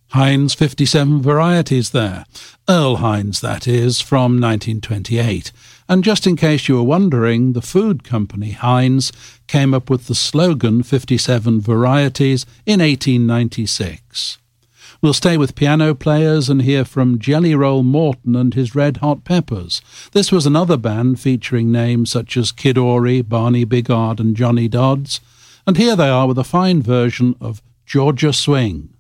Heinz 57 varieties there. Earl Heinz, that is, from 1928. And just in case you were wondering, the food company Heinz came up with the slogan 57 varieties in 1896. We'll stay with piano players and hear from Jelly Roll Morton and his Red Hot Peppers. This was another band featuring names such as Kid Ory, Barney Bigard and Johnny Dodds. And here they are with a fine version of Georgia Swing.